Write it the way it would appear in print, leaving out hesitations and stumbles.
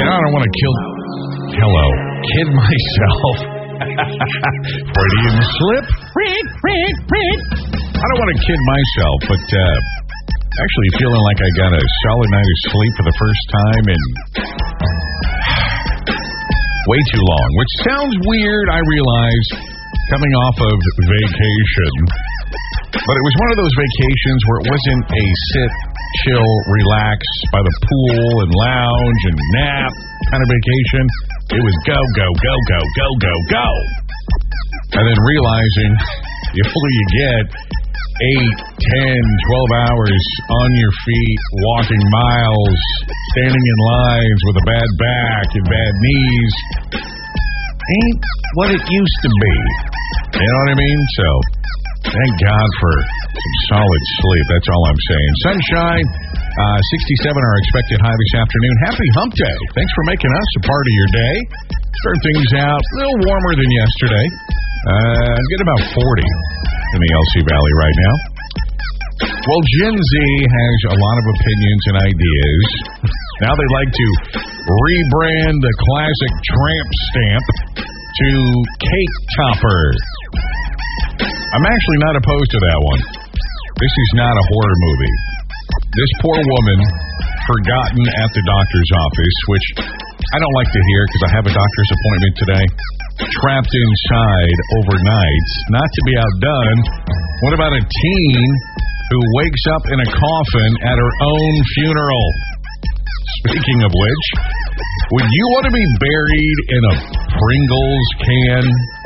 I don't want to kid myself. Freudian slip. I don't want to kid myself, but actually feeling like I got a solid night of sleep for the first time in way too long, which sounds weird, I realize, coming off of vacation. But it was one of those vacations where it wasn't a sit, chill, relax by the pool and lounge and nap kind of vacation. It was go, go, go, go, go, go, go. And then realizing the older you get, 8, 10, 12 hours on your feet, walking miles, standing in lines with a bad back and bad knees, ain't what it used to be. You know what I mean? So, thank God for some solid sleep. That's all I'm saying. Sunshine, 67 our expected high this afternoon. Happy Hump Day. Thanks for making us a part of your day. Start things out a little warmer than yesterday. Get about 40 in the LC Valley right now. Well, Gen Z has a lot of opinions and ideas. Now they like to rebrand the classic tramp stamp to cake topper. I'm actually not opposed to that one. This is not a horror movie. This poor woman, forgotten at the doctor's office, which I don't like to hear because I have a doctor's appointment today, trapped inside overnight, not to be outdone. What about a teen who wakes up in a coffin at her own funeral? Speaking of which, would you want to be buried in a Pringles can